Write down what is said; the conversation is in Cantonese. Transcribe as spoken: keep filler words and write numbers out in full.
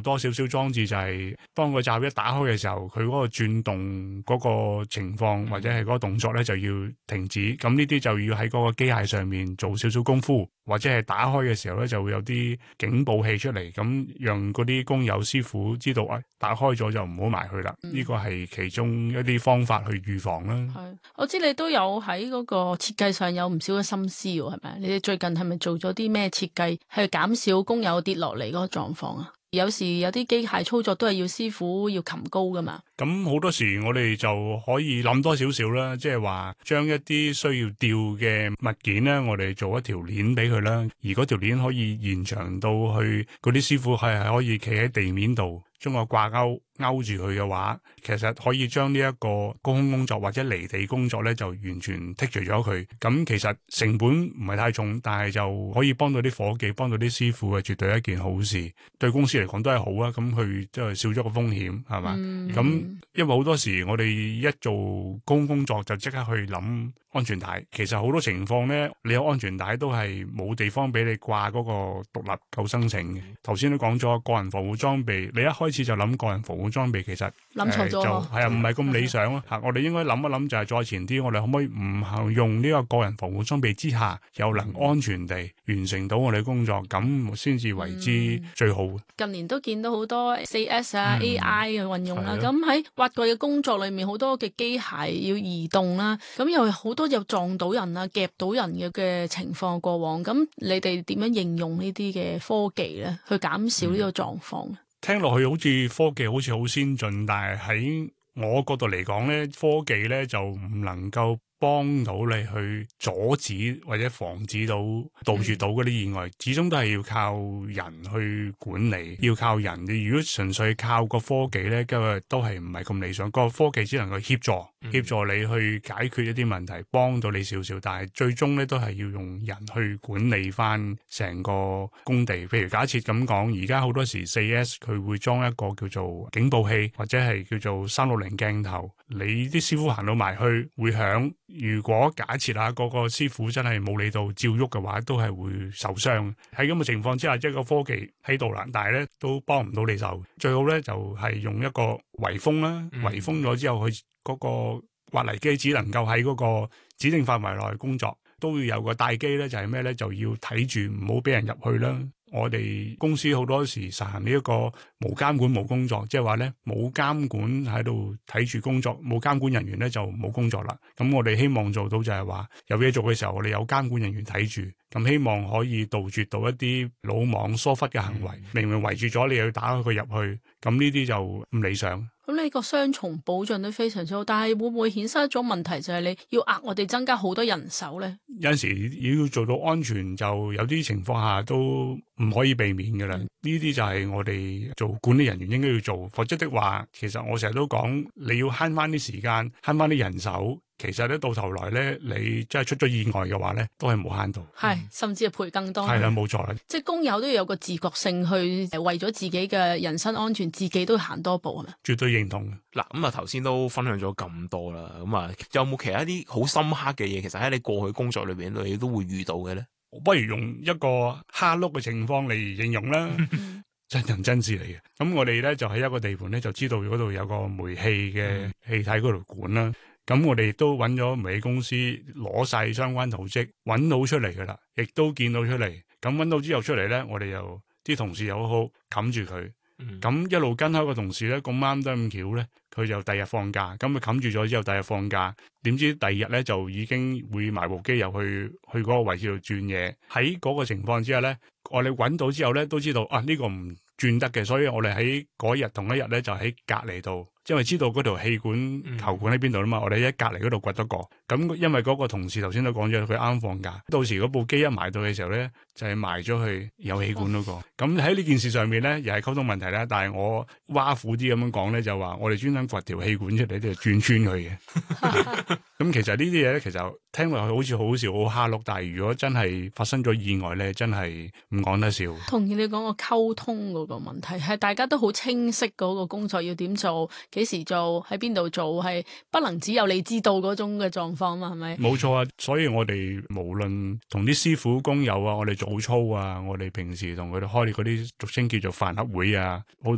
多少少裝置，就係當個閘一打開嘅時候，佢嗰個轉動嗰個情況或者係嗰個動作咧就要停止。咁呢啲就要喺嗰個機械上面做少少功夫，或者係打開嘅時候咧就會有啲警報器出嚟，咁讓嗰啲工友師傅知道啊，打開咗就唔好埋去啦。呢、嗯、個係其中一啲方法去預防啦。 係，我知你都有喺嗰個設計上有唔少嘅心思喎，係咪？你哋最近係咪做咗啲咩設計去減少工友跌落嚟嗰個狀況啊？有時有啲機械操作都係要師傅要擒高噶嘛。 咁好多時我哋就可以諗多少少啦，即係話將一啲需要吊嘅物件咧，我哋做一條鏈俾佢啦，而嗰條鏈可以延長到去嗰啲師傅係係可以企喺地面度，將個掛鈎勾住佢嘅話，其實可以將呢一個高空工作或者離地工作咧就完全剔除咗佢。咁其實成本唔係太重，但係就可以幫到啲伙計，幫到啲師傅嘅，絕對係一件好事。對公司嚟講都係好啊，咁佢即係少咗個風險，係嘛？咁、嗯、因為好多時我哋一做高空工作就即刻去諗安全帶，其實好多情況咧，你有安全帶都係冇地方俾你掛嗰個獨立救生繩嘅。頭先都講咗個人防護裝備，你一開始就諗個人防護裝備，其實諗錯咗，就係啊，唔係咁理想咯。吓，我哋應該諗一諗，就係再前啲，我哋可唔可以唔係用呢個個人防護裝備之下，又能安全地完成到我哋工作，咁先至為之最好。嗯、 近年都見到好多四 S 啊、嗯、A I 嘅運用啦，咁喺挖掘嘅工作裏面，好多嘅機械要移動啦，咁又好多有撞到人啊、夾到人嘅嘅情況過往，咁你哋點樣應用呢啲嘅科技咧，去減少呢個狀況？嗯， 聽落去好似科技好似好先進，但係喺我角度嚟講咧，科技咧就唔能夠幫到你去阻止或者防止到杜絕到嗰啲意外，嗯、始終都係要靠人去管理，要靠人。你如果純粹靠個科技咧，今日都係唔係咁理想。個科技只能夠協助協、嗯、助你去解決一啲問題，幫到你少少，但係最終咧都係要用人去管理翻成個工地。譬如假設咁講，而家好多時四 S 佢會裝一個叫做警報器，或者係叫做三六零鏡頭，你啲師傅行到埋去會響。如果假設下嗰個師傅真係冇理到照喐嘅話，都係會受傷。喺咁嘅情況之下，即係個科技喺度啦，但係咧都幫唔到你手。最好咧就係用一個圍封啦，圍封咗之後，佢嗰個挖泥機只能夠喺嗰個指定範圍內工作，都要有個帶機咧，就係咩咧，就要睇住唔好俾人入去啦。我哋公司好多時實行呢一個無監管無工作，即係話咧冇監管喺度睇住工作，冇監管人員咧就冇工作啦。咁我哋希望做到就係話有嘢做嘅時候，我哋有監管人員睇住，咁希望可以杜絕到一啲魯莽疏忽嘅行為。嗯、明明圍住咗，你又要打開佢入去，咁呢啲就唔理想。 咁呢個雙重保障都非常之好，但係會唔會衍生一種問題，就係你要額我哋增加好多人手咧？ 有陣時要做到安全，就有啲情況下都唔可以避免嘅啦。呢啲、嗯、就係我哋做管理人員應該要做，否則的話，其實我成日都講，你要慳翻啲時間，慳翻啲人手。其實咧到頭來咧，你真係出咗意外嘅話咧，都係冇慳到， 係甚至係賠更多。 係啦，冇錯啦。 即係工友都要有個自覺性去為咗自己嘅人身安全，自己都要行多步，係咪？ 絕對認同。 嗱，咁啊頭先都分享咗咁多啦，咁啊有冇其他啲好深刻嘅嘢？其實喺你過去工作裏邊，你都會遇到嘅咧？ 我不如用一個蝦碌嘅情況嚟形容啦。真人真事嚟嘅。咁我哋咧就喺一個地盤咧，就知道嗰度有個煤氣嘅氣體嗰度管啦。咁我哋亦都揾咗煤氣公司攞晒相關圖則，揾到出嚟噶啦，亦都見到出嚟。咁揾到之後出嚟咧，我哋又啲同事又好好冚住佢。咁、嗯、一路跟開個同事咧，咁啱得咁巧咧，佢就第日放假。咁佢冚住咗之後，第日放假，點知第二日咧就已經會埋部機入去去嗰個位置度轉嘢。喺嗰個情況之下咧，我哋揾到之後咧，都知道啊呢、呢個唔轉得嘅，所以我哋喺嗰日同一日咧就喺隔離度。因為知道嗰條氣管球管喺邊度啦嘛，嗯、我哋喺隔離嗰度掘得過。咁因為嗰個同事頭先都講咗，佢啱放假，到時嗰部機一埋到嘅時候咧，就係、是、埋咗去有氣管嗰、那個。咁喺呢件事上面咧，又係溝通問題啦。但係我挖苦啲咁樣講咧，就話我哋專登掘條氣管出嚟，就轉穿佢嘅。咁其實呢啲嘢咧，其實聽落去好似好笑好蝦碌，但係如果真係發生咗意外咧，真係唔講得笑。 同意你講個溝通嗰個問題，係大家都好清晰嗰個工作要點做。幾時做，喺邊度做，係不能只有你知道嗰種嘅狀況嘛，係咪？冇錯啊，所以我哋無論同啲師傅工友啊，我哋早操啊，我哋平時同佢哋開嗰啲俗稱叫做飯盒會啊，好多。